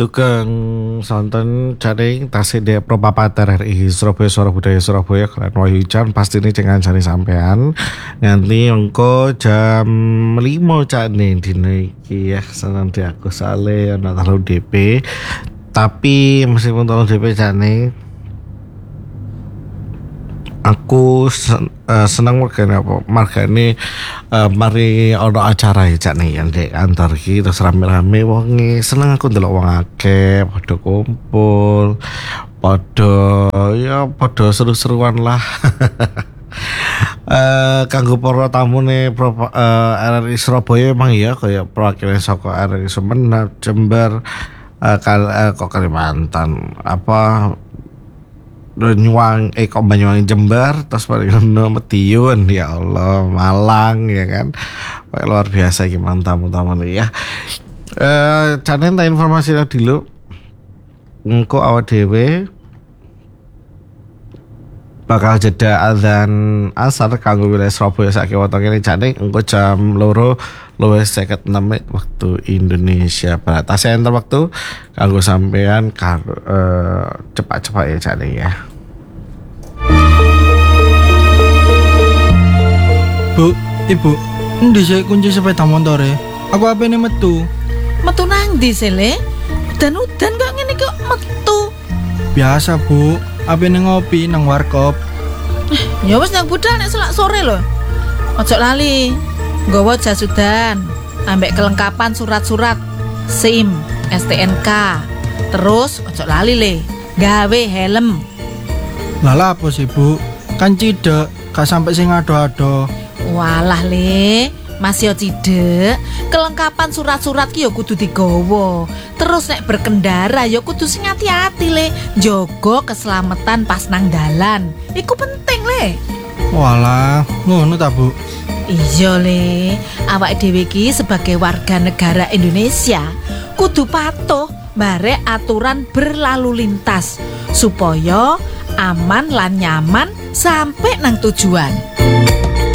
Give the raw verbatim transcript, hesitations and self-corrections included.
Sugeng sonten jaring tasih de Propapater R I Surabaya Suara Budaya Surabaya kalian Wahyujan pasti ini jangan cari sampean nganti engko jam lima cak nih dino iki ya seneng di aku sale ana telu D P tapi meskipun telu D P jane aku sen, uh, senang margane apa margane uh, mari ono acara ya cak nih yang di kantor iki terus rame-rame wonge seneng aku ndelok wong akeh padha kumpul padha ya padha seru-seruan lah. Uh, kanggo para tamune uh, R R I Surabaya emang ya kayak perwakilan saka R R I Sumenep, Jember, uh, kal uh, kok Kalimantan apa Banyuwangi, eh kok Banyuwangi Jember, terus paling Madiun, ya Allah, Malang, ya kan, kayak luar biasa gimana tamu-tamu nih ya. Eh, Canen tak informasi lah dulu, engko awak dewe bakal jeda azan asar kanggo wilayah Surabaya saiki wetenge jane engko jam loro luwih seket enam menit waktu Indonesia Barat. Tasih enter waktu kanggo sampean kar uh, cepat-cepat ya jane ya. Bu, Ibu, endi sih kunci sepeda motore? Aku apene metu. Metu nang ndi sele? Udan-udan kok ngene kok metu. Biasa, Bu. Apene ngopi nang warkop. Ya wis nang budal nek selak sore lho. Ojo lali. Nggawa jas udan, ambek kelengkapan surat-surat SIM, S T N K. Terus ojo lali le, gawe helm. Lah apa sih, Bu? Kan cidek, gak sampai sing ado-ado. Walah le, masih cidek. Kelengkapan surat-surat ki ya kudu digawa. Terus nek berkendara ya kudu sing hati-hati le, njogo keselamatan pas nang dalan. Iku penting le. Walah, ngono ta, Bu? Iya le, awak dhewe iki sebagai warga negara Indonesia kudu patuh barek aturan berlalu lintas supaya aman lan nyaman sampai nang tujuan.